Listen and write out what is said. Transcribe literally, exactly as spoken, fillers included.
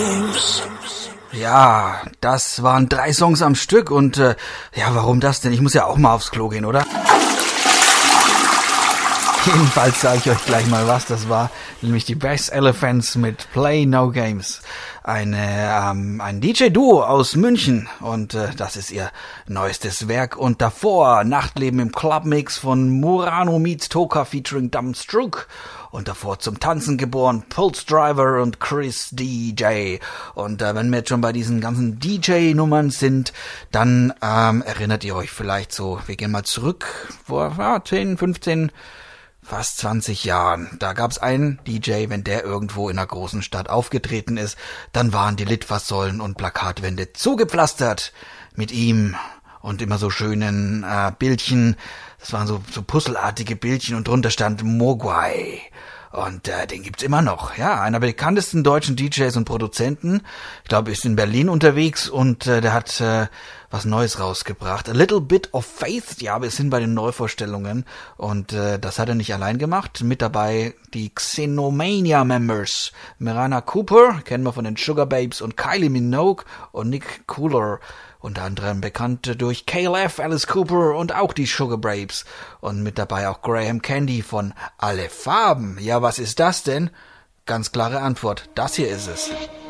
Ja, das waren drei Songs am Stück und äh, ja, warum das denn? Ich muss ja auch mal aufs Klo gehen, oder? Jedenfalls sage ich euch gleich mal, was das war, nämlich die Bass Elephants mit Play No Games. Eine, ähm, ein D J-Duo aus München und äh, das ist ihr neuestes Werk. Und davor Nachtleben im Clubmix von Murano meets Toka featuring Dumbstruck. Und davor zum Tanzen geboren Pulse Driver und Chris D J. Und äh, wenn wir jetzt schon bei diesen ganzen D J-Nummern sind, dann ähm, erinnert ihr euch vielleicht so, wir gehen mal zurück, vor ja, zehn, fünfzehn, fast zwanzig Jahren. Da gab's einen D J, wenn der irgendwo in einer großen Stadt aufgetreten ist, dann waren die Litfaßsäulen und Plakatwände zugepflastert mit ihm und immer so schönen äh, Bildchen. Das waren so, so puzzelartige Bildchen und drunter stand Mogwai. Und äh, den gibt's immer noch. Ja, einer der bekanntesten deutschen D Js und Produzenten. Ich glaube, ist in Berlin unterwegs und äh, der hat äh, was Neues rausgebracht. A Little Bit of Faith. Ja, wir sind bei den Neuvorstellungen. Und äh, das hat er nicht allein gemacht. Mit dabei die Xenomania Members. Mirana Cooper, kennen wir von den Sugar Babes, und Kylie Minogue und Nick Cooler. Unter anderem bekannt durch K L F, Alice Cooper und auch die Sugar Babes. Und mit dabei auch Graham Candy von Alle Farben. Ja, was ist das denn? Ganz klare Antwort. Das hier ist es.